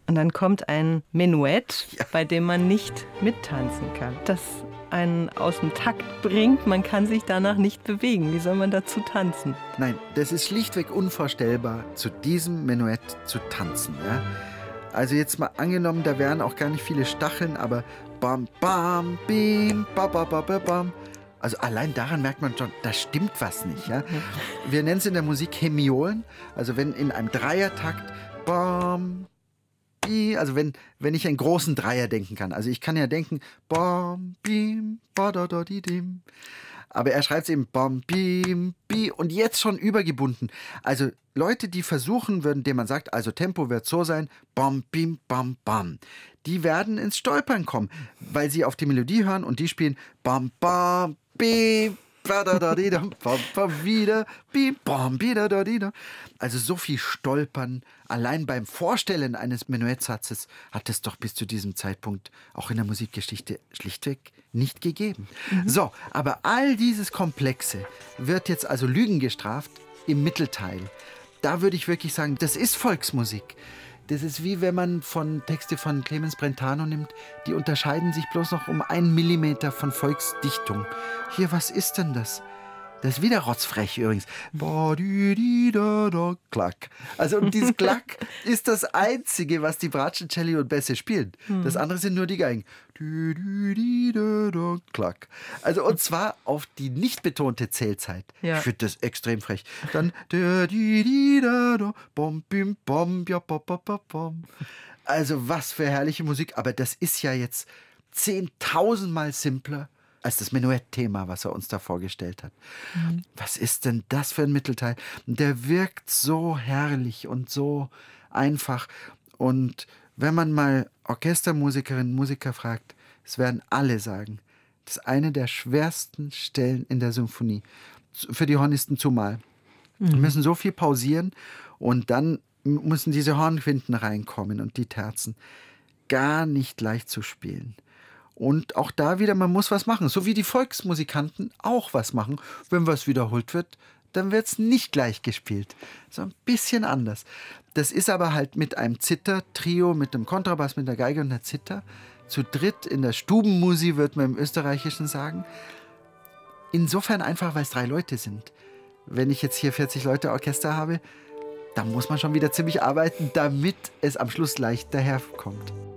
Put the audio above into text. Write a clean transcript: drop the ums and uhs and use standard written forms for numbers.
Und dann kommt ein Menuett, Ja. bei dem man nicht mittanzen kann. Das einen aus dem Takt bringt, man kann sich danach nicht bewegen. Wie soll man dazu tanzen? Nein, das ist schlichtweg unvorstellbar, zu diesem Menuett zu tanzen. Ja? Also jetzt mal angenommen, da wären auch gar nicht viele Stacheln, aber bam, bam, bim, ba, ba, ba, ba, bam. Also allein daran merkt man schon, da stimmt was nicht. Ja? Wir nennen es in der Musik Hemiolen. Also wenn in einem Dreiertakt bam, bi, also wenn ich einen großen Dreier denken kann. Also ich kann ja denken bam, bim, ba, da, da, di, dim. Aber er schreibt es eben bam, bim, bi und jetzt schon übergebunden. Also Leute, die versuchen würden, denen man sagt, also Tempo wird so sein, bam, bim, bam, bam. Die werden ins Stolpern kommen, weil sie auf die Melodie hören und die spielen bam, bam, bim, ba, da, da, di, da, bam, bam, wieder, bim, bam, wieder, da, di, da. Also so viel Stolpern, allein beim Vorstellen eines Menuettsatzes hat es doch bis zu diesem Zeitpunkt auch in der Musikgeschichte schlichtweg nicht gegeben. So, aber all dieses Komplexe wird jetzt also Lügen gestraft im Mittelteil. Da würde ich wirklich sagen, das ist Volksmusik. Das ist wie wenn man Texte von Clemens Brentano nimmt, die unterscheiden sich bloß noch um 1 Millimeter von Volksdichtung. Hier, was ist denn das? Das ist wieder rotzfrech übrigens. Klack. Also und dieses Klack ist das Einzige, was die Bratschen, Celli und Bässe spielen. Das andere sind nur die Geigen. Klack. Also und zwar auf die nicht betonte Zählzeit. Ja. Ich finde das extrem frech. Dann bom, bim, bom, ja, bom, bom, bom, bom. Also was für herrliche Musik. Aber das ist ja jetzt 10.000-mal simpler als das Menuett-Thema, was er uns da vorgestellt hat. Was ist denn das für ein Mittelteil? Der wirkt so herrlich und so einfach. Und wenn man mal Orchestermusikerinnen und Musiker fragt, es werden alle sagen, das ist eine der schwersten Stellen in der Symphonie. Für die Hornisten zumal. Wir müssen so viel pausieren und dann müssen diese Hornquinten reinkommen und die Terzen. Gar nicht leicht zu spielen. Und auch da wieder, man muss was machen. So wie die Volksmusikanten auch was machen. Wenn was wiederholt wird, dann wird es nicht gleich gespielt. So ein bisschen anders. Das ist aber halt mit einem Zither-Trio, mit einem Kontrabass, mit der Geige und der Zither. Zu dritt in der Stubenmusik, wird man im Österreichischen sagen. Insofern einfach, weil es 3 Leute sind. Wenn ich jetzt hier 40 Leute Orchester habe, dann muss man schon wieder ziemlich arbeiten, damit es am Schluss leicht daherkommt.